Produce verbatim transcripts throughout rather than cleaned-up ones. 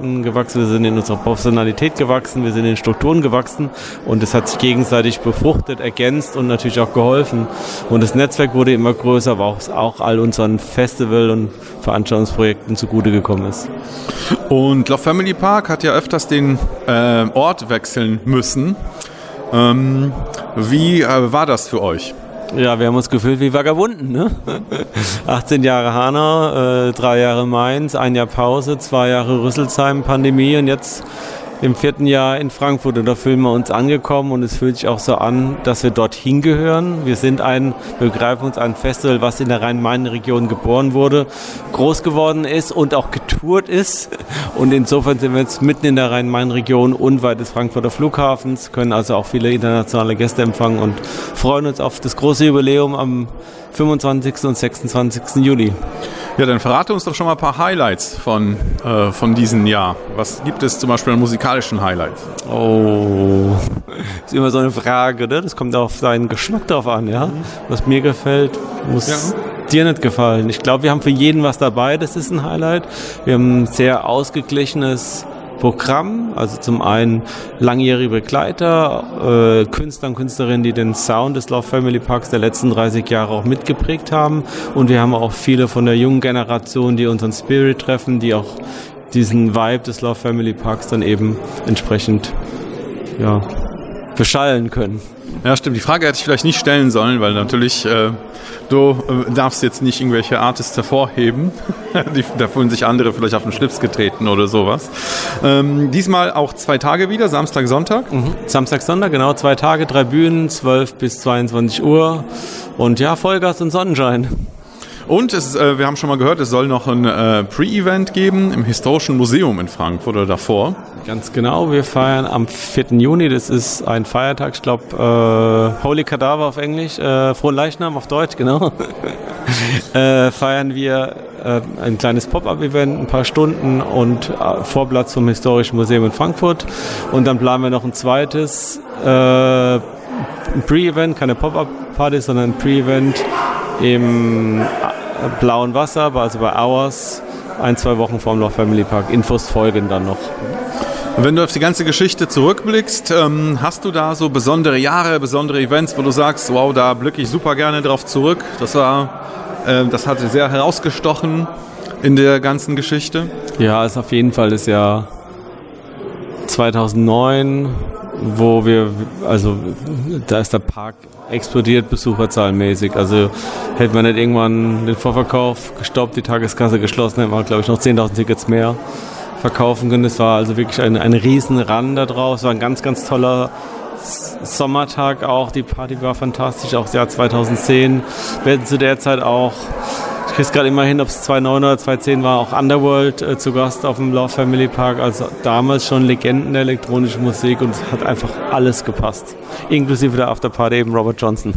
Fähigkeiten gewachsen, wir sind in unserer Professionalität gewachsen, wir sind in den Strukturen gewachsen und es hat sich gegenseitig befruchtet, ergänzt und natürlich auch geholfen. Und das Netzwerk wurde immer größer, aber auch, auch all unseren Festival- und Veranstaltungsprojekten zugute gekommen ist. Und Love Family Park hat ja öfters den äh, Ort wechseln müssen. Ähm, wie äh, war das für euch? Ja, wir haben uns gefühlt wie Vagabunden, ne? achtzehn Jahre Hanau, äh, drei Jahre Mainz, ein Jahr Pause, zwei Jahre Rüsselsheim, Pandemie und jetzt im vierten Jahr in Frankfurt. Und da fühlen wir uns angekommen und es fühlt sich auch so an, dass wir dorthin gehören. Wir sind ein, wir begreifen uns ein Festival, was in der Rhein-Main-Region geboren wurde, groß geworden ist und auch getourt ist. Und insofern sind wir jetzt mitten in der Rhein-Main-Region unweit des Frankfurter Flughafens, können also auch viele internationale Gäste empfangen und freuen uns auf das große Jubiläum am fünfundzwanzigsten und sechsundzwanzigsten Juli. Ja, dann verrate uns doch schon mal ein paar Highlights von, äh, von diesem Jahr. Was gibt es zum Beispiel an musikalischen Highlights? Oh, ist immer so eine Frage, ne? Das kommt auf deinen Geschmack drauf an, ja? Was mir gefällt, muss ja dir nicht gefallen. Ich glaube, wir haben für jeden was dabei, das ist ein Highlight. Wir haben ein sehr ausgeglichenes Programm, also zum einen langjährige Begleiter, äh, Künstler und Künstlerinnen, die den Sound des Love Family Parks der letzten dreißig Jahre auch mitgeprägt haben, und wir haben auch viele von der jungen Generation, die unseren Spirit treffen, die auch diesen Vibe des Love Family Parks dann eben entsprechend ja, beschallen können. Ja, stimmt. Die Frage hätte ich vielleicht nicht stellen sollen, weil natürlich äh, du äh, darfst jetzt nicht irgendwelche Artists hervorheben. Die, da fühlen sich andere vielleicht auf den Schlips getreten oder sowas. Ähm, diesmal auch zwei Tage wieder, Samstag, Sonntag. Mhm. Samstag, Sonntag, genau. Zwei Tage, drei Bühnen, zwölf bis zweiundzwanzig Uhr. Und ja, Vollgas und Sonnenschein. Und es, äh, wir haben schon mal gehört, es soll noch ein äh, Pre-Event geben im Historischen Museum in Frankfurt oder davor. Ganz genau, wir feiern am vierten Juni, das ist ein Feiertag, ich glaube äh, Holy Cadaver auf Englisch, äh, Frohen Leichnam auf Deutsch, genau. äh, feiern wir äh, ein kleines Pop-Up-Event, ein paar Stunden und äh, Vorplatz vom Historischen Museum in Frankfurt. Und dann planen wir noch ein zweites äh, ein Pre-Event, keine Pop-Up-Party, sondern ein Pre-Event im Blauen Wasser, also bei Hours, ein, zwei Wochen vor dem Love Family Park. Infos folgen dann noch. Wenn du auf die ganze Geschichte zurückblickst, ähm, hast du da so besondere Jahre, besondere Events, wo du sagst, wow, da blicke ich super gerne drauf zurück. Das war, äh, das hat sehr herausgestochen in der ganzen Geschichte. Ja, ist auf jeden Fall das Jahr zweitausendneun, wo wir, also da ist der Park explodiert besucherzahlenmäßig. Also hätte man nicht irgendwann den Vorverkauf gestoppt, die Tageskasse geschlossen, hätten wir, glaube ich, noch zehntausend Tickets mehr verkaufen können. Es war also wirklich ein, ein riesen Run da drauf. Es war ein ganz, ganz toller Sommertag auch. Die Party war fantastisch, auch das Jahr zweitausendzehn. Wir hatten zu der Zeit auch, ich kriege es gerade immer hin, ob es zweitausendneun oder zweitausendzehn war, auch Underworld äh, zu Gast auf dem Love Family Park. Also damals schon Legenden der elektronischen Musik und es hat einfach alles gepasst. Inklusive der Afterparty eben Robert Johnson.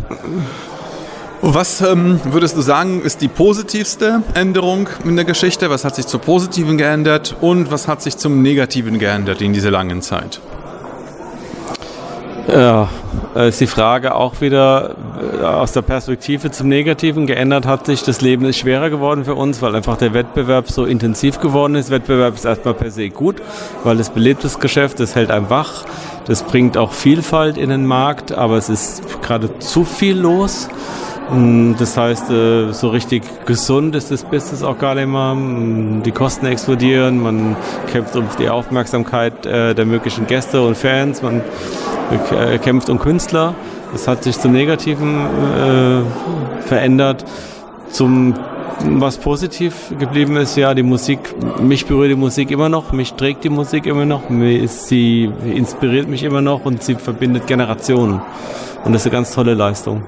Was ähm, würdest du sagen, ist die positivste Änderung in der Geschichte? Was hat sich zur Positiven geändert und was hat sich zum Negativen geändert in dieser langen Zeit? Ja, ist die Frage auch wieder aus der Perspektive zum Negativen. Geändert hat sich, das Leben ist schwerer geworden für uns, weil einfach der Wettbewerb so intensiv geworden ist. Wettbewerb ist erstmal per se gut, weil es belebt das Geschäft, es hält einem wach, das bringt auch Vielfalt in den Markt, aber es ist gerade zu viel los. Das heißt, so richtig gesund ist das Business auch gar nicht mehr. Die Kosten explodieren, man kämpft um die Aufmerksamkeit der möglichen Gäste und Fans, man kämpft um Künstler. Das hat sich zum Negativen äh, verändert. Zum, was positiv geblieben ist, ja, die Musik, mich berührt die Musik immer noch, mich trägt die Musik immer noch, sie inspiriert mich immer noch und sie verbindet Generationen. Und das ist eine ganz tolle Leistung.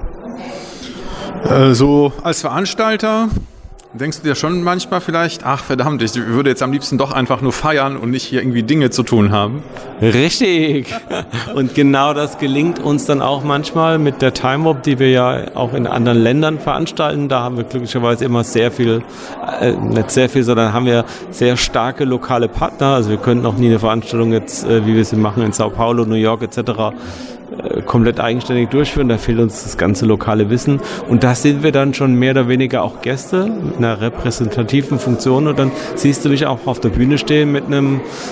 So als Veranstalter denkst du dir schon manchmal vielleicht, ach verdammt, ich würde jetzt am liebsten doch einfach nur feiern und nicht hier irgendwie Dinge zu tun haben? Richtig. Und genau das gelingt uns dann auch manchmal mit der Time Warp, die wir ja auch in anderen Ländern veranstalten. Da haben wir glücklicherweise immer sehr viel, äh, nicht sehr viel, sondern haben wir sehr starke lokale Partner. Also wir könnten auch nie eine Veranstaltung jetzt, äh, wie wir sie machen in Sao Paulo, New York et cetera komplett eigenständig durchführen, da fehlt uns das ganze lokale Wissen und da sind wir dann schon mehr oder weniger auch Gäste mit einer repräsentativen Funktion und dann siehst du mich auch auf der Bühne stehen mit einem